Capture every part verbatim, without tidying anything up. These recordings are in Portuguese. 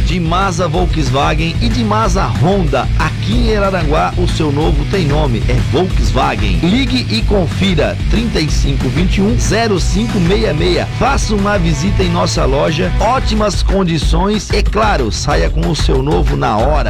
de Masa Volkswagen e de Masa Honda. Aqui em Araranguá, o seu novo tem nome, é Volkswagen. Ligue e confira trinta e cinco, vinte e um, zero cinco seis seis. Faça uma visita em nossa loja, ótimas condições e, claro, saia com o seu novo na hora.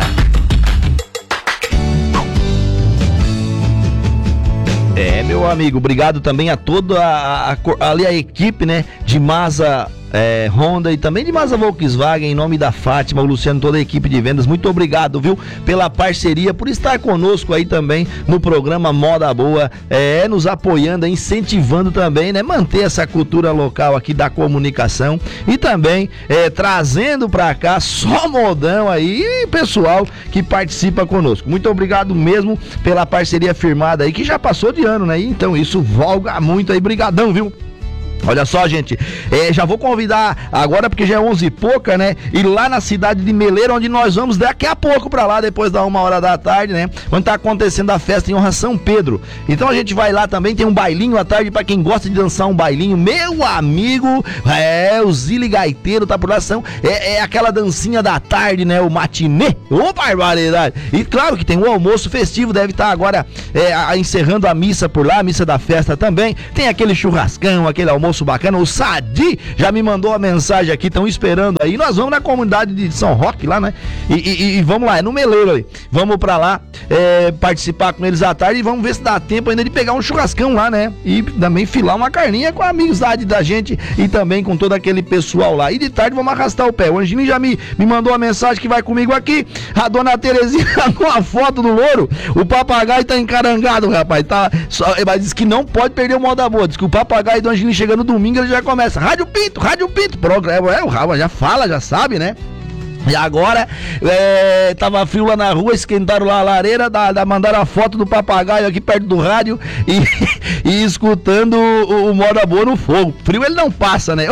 É, meu amigo, obrigado também a toda a, a, ali a equipe, né, de Masa É, Honda e também de Masa Volkswagen, em nome da Fátima, o Luciano, toda a equipe de vendas, muito obrigado, viu, pela parceria, por estar conosco aí também no programa Moda Boa, é, nos apoiando, incentivando também, né, manter essa cultura local aqui da comunicação e também é, trazendo pra cá só modão aí, e pessoal que participa conosco. Muito obrigado mesmo pela parceria firmada aí, que já passou de ano, né, então isso volga muito aí, brigadão, viu? Olha só, gente, é, já vou convidar agora, porque já é onze e pouca, né? E lá na cidade de Meleiro, onde nós vamos daqui a pouco pra lá, depois da uma hora da tarde, né? Onde tá acontecendo a festa em honra a São Pedro. Então a gente vai lá também, tem um bailinho à tarde pra quem gosta de dançar um bailinho. Meu amigo, é, o Zile Gaiteiro tá por lá, são, é, é aquela dancinha da tarde, né? O matinê, ô barbaridade. E claro que tem o almoço festivo, deve estar agora é, a, encerrando a missa por lá, a missa da festa também. Tem aquele churrascão, aquele almoço bacana, o Sadi já me mandou a mensagem aqui, estão esperando aí, nós vamos na comunidade de São Roque lá, né, e, e, e vamos lá, é no Meleiro aí, vamos pra lá, é, participar com eles à tarde e vamos ver se dá tempo ainda de pegar um churrascão lá, né, e também filar uma carninha com a amizade da gente e também com todo aquele pessoal lá, e de tarde vamos arrastar o pé. O Angelinho já me, me mandou a mensagem que vai comigo aqui, a dona Terezinha com a foto do louro, o papagaio tá encarangado, rapaz, tá, só, mas diz que não pode perder o Moda Boa, diz que o papagaio do Angelinho chega no domingo, ele já começa, Rádio Pinto, Rádio Pinto, programa, é, o Rafa já fala, já sabe, né? E agora, é, tava frio lá na rua, esquentaram lá a lareira, da, da, mandaram a foto do papagaio aqui perto do rádio e, e escutando o, o Moda Boa no fogo. Frio ele não passa, né?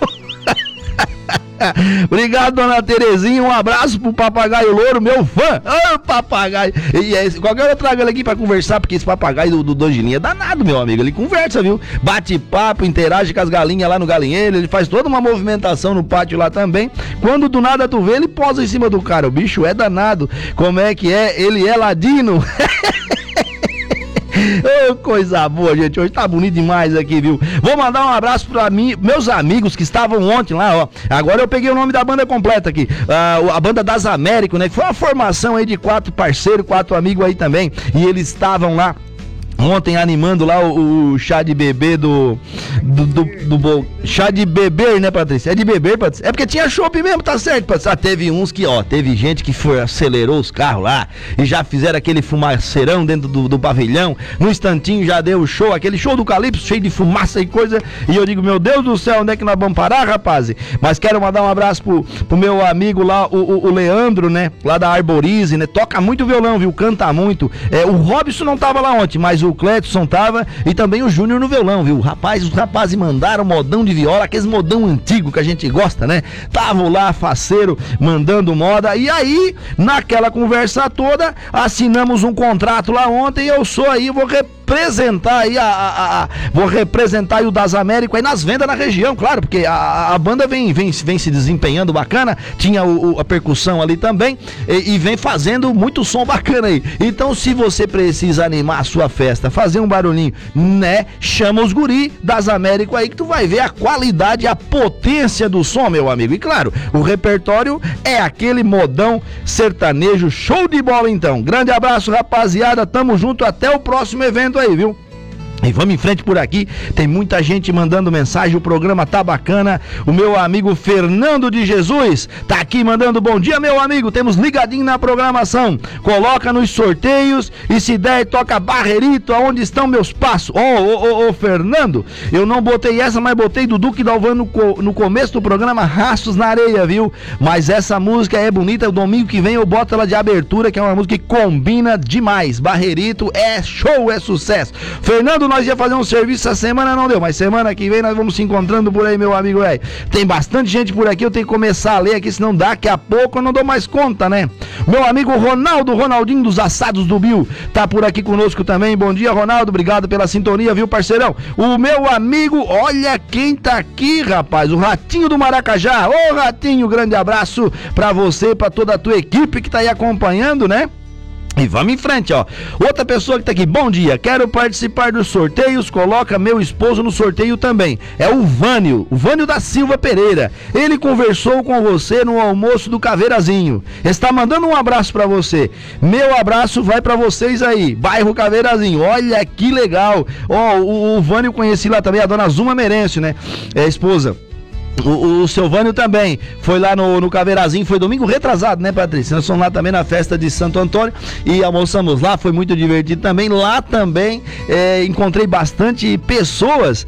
Obrigado, dona Terezinha, um abraço pro papagaio louro, meu fã. Ô, oh, papagaio. E é, qualquer hora eu trago ele aqui pra conversar, porque esse papagaio do, do Dongilinho é danado, meu amigo. Ele conversa, viu? Bate papo, interage com as galinhas lá no galinheiro, ele faz toda uma movimentação no pátio lá também. Quando do nada tu vê, ele posa em cima do cara. O bicho é danado. Como é que é? Ele é ladino. Oh, coisa boa, gente, hoje tá bonito demais aqui, viu? Vou mandar um abraço pra mim, meus amigos que estavam ontem lá, ó. Agora eu peguei o nome da banda completa aqui, uh, a banda das Américas, né? Foi uma formação aí de quatro parceiros, quatro amigos aí também, e eles estavam lá ontem animando lá o, o chá de bebê do, do, do, do, do chá de beber, né, Patrícia? É de beber, Patrícia? É porque tinha chopp mesmo, tá certo, Patrícia? Ah, teve uns que, ó, teve gente que foi, acelerou os carros lá e já fizeram aquele fumaceirão dentro do, do pavilhão. No instantinho já deu o show, aquele show do Calypso, cheio de fumaça e coisa. E eu digo, meu Deus do céu, onde é que nós vamos parar, rapaz? Mas quero mandar um abraço pro, pro meu amigo lá, o, o, o Leandro, né, lá da Arborize, né? Toca muito violão, viu? Canta muito. É, o Robson não tava lá ontem, mas o O Cledson tava e também o Júnior no violão, viu? Rapaz, os rapazes mandaram modão de viola, aqueles modão antigo que a gente gosta, né? Tavam lá, faceiro, mandando moda. E aí, naquela conversa toda, assinamos um contrato lá ontem. Eu sou aí, vou representar aí a, a, a vou representar aí o das Américas aí nas vendas na região, claro, porque a, a banda vem, vem, vem se desempenhando bacana, tinha o, o, a percussão ali também e, e vem fazendo muito som bacana aí. Então, se você precisa animar a sua festa, fazer um barulhinho, né? Chama os guri das Américas aí que tu vai ver a qualidade, a potência do som, meu amigo. E claro, o repertório é aquele modão sertanejo, show de bola então. Grande abraço, rapaziada, tamo junto, até o próximo evento aí, viu? E vamos em frente por aqui, tem muita gente mandando mensagem, o programa tá bacana. O meu amigo Fernando de Jesus tá aqui mandando bom dia, meu amigo, temos ligadinho na programação, coloca nos sorteios e se der toca Barreirito, aonde estão meus passos. Ô, ô, ô, ô, Fernando, eu não botei essa, mas botei do Duque Dalvan no, no começo do programa, Rastros na Areia, viu? Mas essa música é bonita, o domingo que vem eu boto ela de abertura, que é uma música que combina demais. Barreirito é show, é sucesso. Fernando nós ia fazer um serviço essa semana, não deu, mas semana que vem nós vamos se encontrando por aí, meu amigo, velho. Tem bastante gente por aqui, eu tenho que começar a ler aqui, senão daqui a pouco eu não dou mais conta, né? Meu amigo Ronaldo, Ronaldinho dos Assados do Bill, tá por aqui conosco também. Bom dia, Ronaldo, obrigado pela sintonia, viu, parceirão? O meu amigo, olha quem tá aqui, rapaz, o Ratinho do Maracajá. Ô, Ratinho, grande abraço pra você, pra toda a tua equipe que tá aí acompanhando, né? E vamos em frente, ó. Outra pessoa que tá aqui, bom dia, quero participar dos sorteios, coloca meu esposo no sorteio também. É o Vânio, o Vânio da Silva Pereira. Ele conversou com você no almoço do Caveirazinho. Está mandando um abraço pra você. Meu abraço vai pra vocês aí, bairro Caveirazinho. Olha que legal. Ó, o, o Vânio conheci lá também, a dona Zuma Merencio, né? É a esposa. O, o Silvânio também foi lá no, no Caveirazinho, foi domingo retrasado, né, Patrícia? Nós fomos lá também na festa de Santo Antônio e almoçamos lá, foi muito divertido também. Lá também é, encontrei bastante pessoas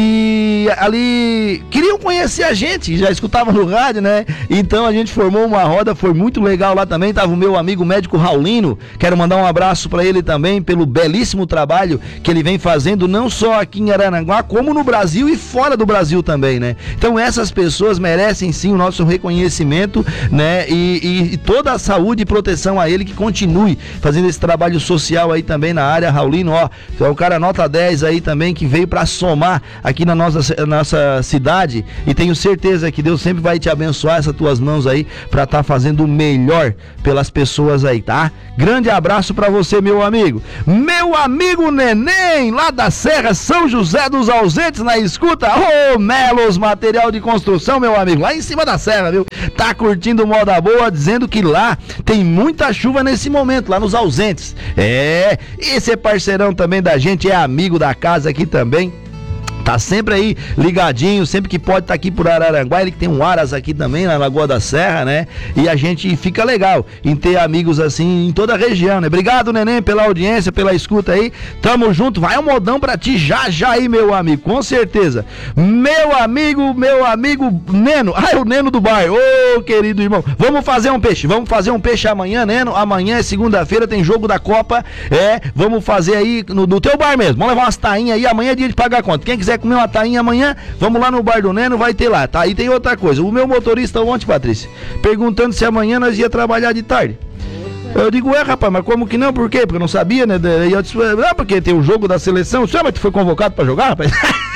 que ali queriam conhecer a gente, já escutavam no rádio, né? Então a gente formou uma roda, foi muito legal lá também. Tava o meu amigo médico Raulino, quero mandar um abraço para ele também pelo belíssimo trabalho que ele vem fazendo, não só aqui em Araranguá, como no Brasil e fora do Brasil também, né? Então essa Essas pessoas merecem sim o nosso reconhecimento, né? E, e, e toda a saúde e proteção a ele, que continue fazendo esse trabalho social aí também na área. Raulino, ó, é o cara nota dez aí também, que veio para somar aqui na nossa, nossa cidade, e tenho certeza que Deus sempre vai te abençoar, essas tuas mãos aí, para estar tá fazendo o melhor pelas pessoas aí, tá? Grande abraço para você, meu amigo. Meu amigo Neném, lá da Serra São José dos Ausentes, na escuta. Ô, oh, Melos, material de construção, meu amigo, lá em cima da serra, viu? Tá curtindo moda boa, dizendo que lá tem muita chuva nesse momento, lá nos Ausentes. É, esse é parceirão também da gente, é amigo da casa aqui também. Tá sempre aí ligadinho, sempre que pode tá aqui por Araranguá, ele que tem um Aras aqui também na Lagoa da Serra, né? E a gente fica legal em ter amigos assim em toda a região, né? Obrigado, Neném, pela audiência, pela escuta aí. Tamo junto, vai um modão pra ti já já aí, meu amigo, com certeza. Meu amigo, meu amigo Neno, ai, o Neno do bairro, ô, querido irmão, vamos fazer um peixe, vamos fazer um peixe amanhã, Neno, amanhã é segunda-feira, tem jogo da Copa, é, vamos fazer aí no, no teu bar mesmo, vamos levar umas tainhas aí, amanhã é dia de pagar a conta, quem quiser comer uma tainha amanhã, vamos lá no bar do Neno, vai ter lá, tá? E tem outra coisa, o meu motorista ontem, Patrícia, perguntando se amanhã nós ia trabalhar de tarde. Eu digo, é, rapaz, mas como que não? Por quê? Porque eu não sabia, né? E eu disse, não, porque tem o jogo da seleção. O senhor, mas tu foi convocado pra jogar, rapaz?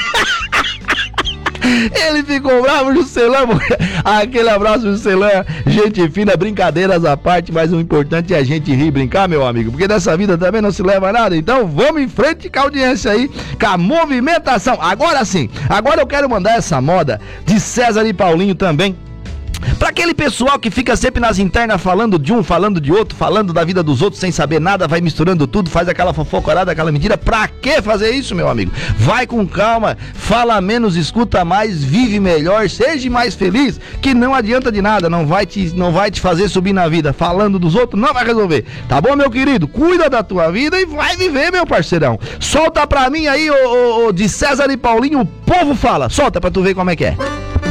Ele ficou bravo, Juscelão. Aquele abraço, Juscelão. Gente fina, brincadeiras à parte, mas o importante é a gente rir e brincar, meu amigo, porque dessa vida também não se leva a nada. Então vamos em frente com a audiência aí, com a movimentação. Agora sim, agora eu quero mandar essa moda de César e Paulinho também. Pra aquele pessoal que fica sempre nas internas falando de um, falando de outro, falando da vida dos outros sem saber nada, vai misturando tudo, faz aquela fofocarada, aquela mentira. Pra que fazer isso, meu amigo? Vai com calma, fala menos, escuta mais, vive melhor, seja mais feliz, que não adianta de nada, não vai te, não vai te fazer subir na vida. Falando dos outros não vai resolver, tá bom, meu querido? Cuida da tua vida e vai viver, meu parceirão. Solta pra mim aí, ô, ô, ô, de César e Paulinho, o povo fala. Solta pra tu ver como é que é.